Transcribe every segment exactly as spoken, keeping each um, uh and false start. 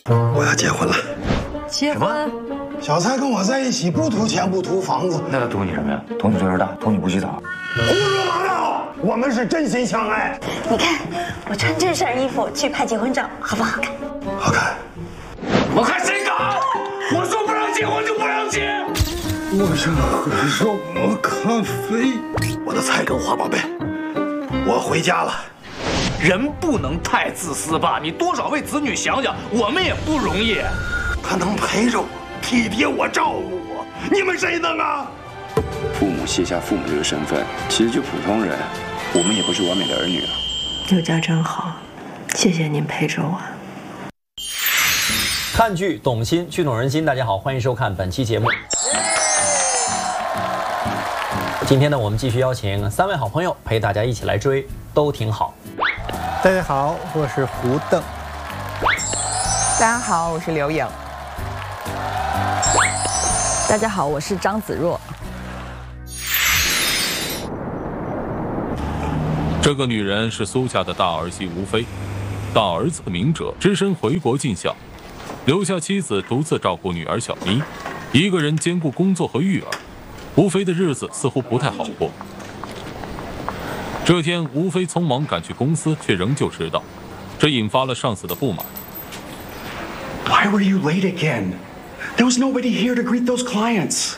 我要结婚了。 结婚？ 小蔡跟我在一起，不图钱，不图房子。 那他图你什么呀？图你岁数大，图你不洗澡。 胡说八道！我们是真心相爱。 你看，我穿这身衣服去拍结婚照，好不好看？ 好看。 我看谁敢！我说不让结婚就不让结。 我想喝什么咖啡？我的菜跟花宝贝，我回家了。 人不能太自私吧？你多少为子女想想，我们也不容易。 他能陪着我，体贴我，照顾我，你们谁能啊？ 父母卸下父母这个身份，其实就普通人，我们也不是完美的儿女啊。 有家真好，谢谢您陪着我。 看剧懂心，剧懂人心。大家好，欢迎收看本期节目。今天呢，我们继续邀请三位好朋友陪大家一起来追，都挺好。 大家好，我是胡邓。 大家好，我是刘颖。大家好，我是张子若。 这个女人是苏家的大儿媳吴妃，大儿子明哲只身回国尽孝，留下妻子独自照顾女儿小咪，一个人兼顾工作和育儿。吴妃的日子似乎不太好过。这天，吴妃匆忙赶去公司，却仍旧迟到，这引发了上司的不满。 Why were you late again? There was nobody here to greet those clients.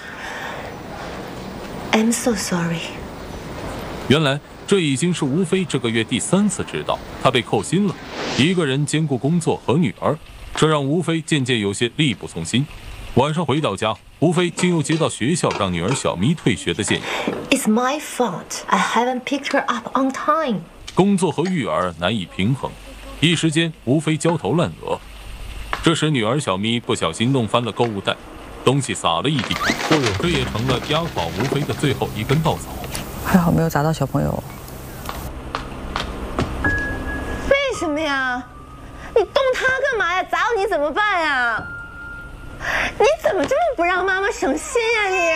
I'm so sorry. 原来这已经是吴妃这个月第三次迟到，她被扣薪了，一个人兼顾工作和女儿，这让吴妃渐渐有些力不从心。晚上回到家，吴妃竟又接到学校让女儿小咪退学的建议。 It's my fault. I haven't picked her up on time. 工作和育儿难以平衡，一时间吴妃焦头烂额。这时，女儿小咪不小心弄翻了购物袋，东西洒了一地，这也成了压垮吴妃的最后一根稻草。 还好没有砸到小朋友。 为什么呀？你动他干嘛呀？砸到你怎么办呀？你怎么这么不让妈妈省心呀你？